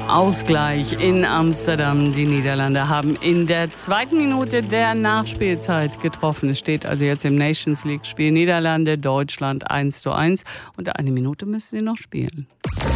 Ausgleich in Amsterdam. Die Niederlande haben in der zweiten Minute der Nachspielzeit getroffen. Es steht also jetzt im Nations League-Spiel Niederlande, Deutschland 1:1. Und eine Minute müssen sie noch spielen.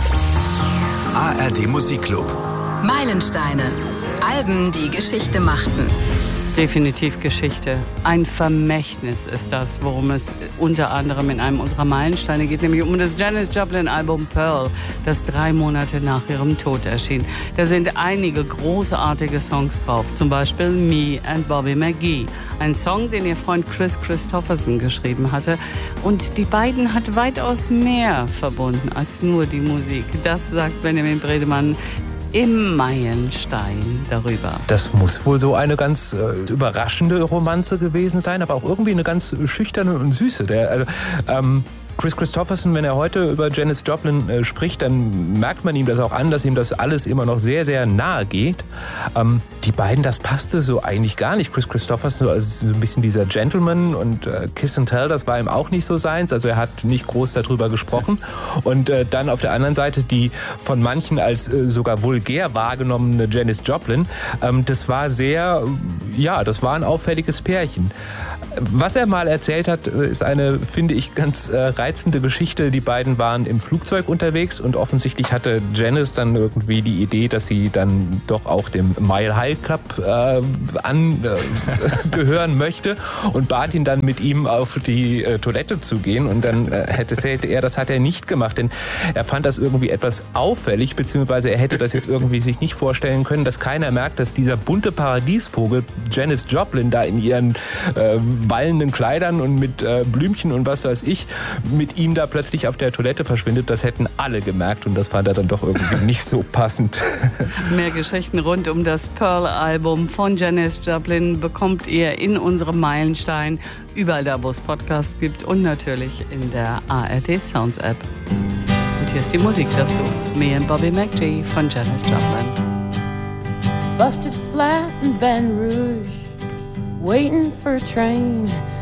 ARD Musikclub. Meilensteine. Alben, die Geschichte machten. Definitiv Geschichte. Ein Vermächtnis ist das, worum es unter anderem in einem unserer Meilensteine geht, nämlich um das Janis Joplin-Album Pearl, das 3 Monate nach ihrem Tod erschien. Da sind einige großartige Songs drauf, zum Beispiel Me and Bobby McGee, ein Song, den ihr Freund Kris Kristofferson geschrieben hatte. Und die beiden hat weitaus mehr verbunden als nur die Musik. Das sagt Benjamin Bredemann im Meilenstein darüber. Das muss wohl so eine ganz überraschende Romanze gewesen sein, aber auch irgendwie eine ganz schüchterne und süße. Kris Kristofferson, wenn er heute über Janis Joplin spricht, dann merkt man ihm das auch an, dass ihm das alles immer noch sehr, sehr nahe geht. Die beiden, das passte so eigentlich gar nicht. Kris Kristofferson, also so ein bisschen dieser Gentleman, und Kiss and Tell, das war ihm auch nicht so seins. Also er hat nicht groß darüber gesprochen. Und dann auf der anderen Seite die von manchen als sogar vulgär wahrgenommene Janis Joplin. Das war das war ein auffälliges Pärchen. Was er mal erzählt hat, ist eine, finde ich, ganz reizende Geschichte. Die beiden waren im Flugzeug unterwegs und offensichtlich hatte Janis dann irgendwie die Idee, dass sie dann doch auch dem Mile High Club angehören möchte und bat ihn dann, mit ihm auf die Toilette zu gehen. Und dann erzählte er, das hat er nicht gemacht, denn er fand das irgendwie etwas auffällig, beziehungsweise er hätte das jetzt irgendwie sich nicht vorstellen können, dass keiner merkt, dass dieser bunte Paradiesvogel Janis Joplin da in ihren wallenden Kleidern und mit Blümchen und was weiß ich, mit ihm da plötzlich auf der Toilette verschwindet. Das hätten alle gemerkt und das fand er dann doch irgendwie nicht so passend. Mehr Geschichten rund um das Pearl-Album von Janis Joplin bekommt ihr in unserem Meilenstein, überall da, wo es Podcasts gibt und natürlich in der ARD Sounds App. Und hier ist die Musik dazu. Me and Bobby McGee von Janis Joplin. Busted flat in Baton Rouge, waiting for a train.